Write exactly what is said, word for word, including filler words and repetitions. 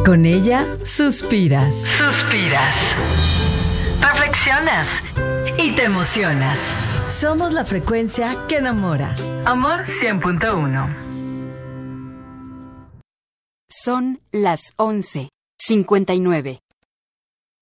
Con ella suspiras. Suspiras. Reflexionas. Y te emocionas. Somos la frecuencia que enamora. Amor cien punto uno. Son las once cincuenta y nueve.